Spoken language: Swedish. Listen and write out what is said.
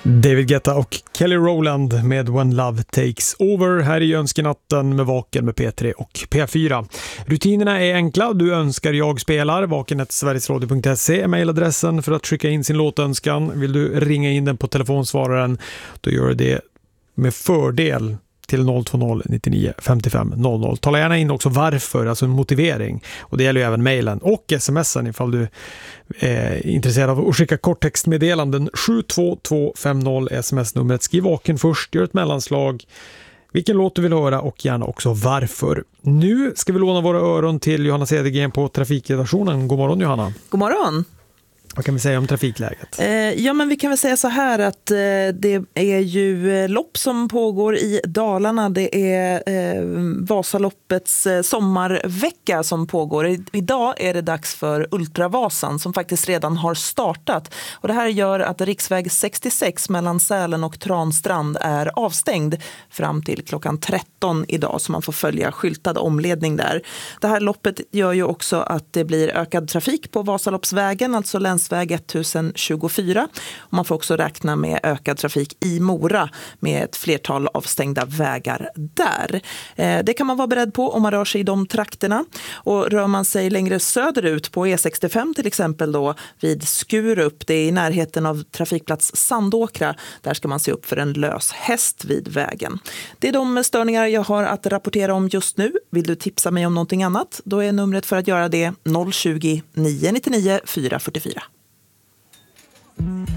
David Guetta och Kelly Rowland med When Love Takes Over här i Önskenatten med Vaken med P3 och P4. Rutinerna är enkla. Du önskar jag spelar. vaken@sverigesradio.se är mejladressen för att skicka in sin låtönskan. Vill du ringa in den på telefonsvararen, då gör du det med fördel till 020 99 55 00. Tala gärna in också varför, alltså en motivering. Och det gäller ju även mejlen och sms:en ifall du är intresserad av att skicka korttextmeddelanden. 72250 sms-numret. Skriv Vaken först, gör ett mellanslag, vilken låt du vill höra och gärna också varför. Nu ska vi låna våra öron till Johanna Cedergren på trafikredaktionen. God morgon Johanna. God morgon. Vad kan vi säga om trafikläget? Ja, men vi kan väl säga så här att det är ju lopp som pågår i Dalarna. Det är Vasaloppets sommarvecka som pågår. Idag är det dags för Ultravasan som faktiskt redan har startat. Och det här gör att riksväg 66 mellan Sälen och Transtrand är avstängd fram till klockan 13 idag, så man får följa skyltad omledning där. Det här loppet gör ju också att det blir ökad trafik på Vasaloppsvägen, alltså länsväg 1024. Och man får också räkna med ökad trafik i Mora med ett flertal avstängda vägar där. Det kan man vara beredd på om man rör sig i de trakterna. Och rör man sig längre söderut på E65 till exempel då vid Skurup, det är i närheten av trafikplats Sandåkra, där ska man se upp för en lös häst vid vägen. Det är de störningar jag har att rapportera om just nu. Vill du tipsa mig om någonting annat? Då är numret för att göra det 020 999 444.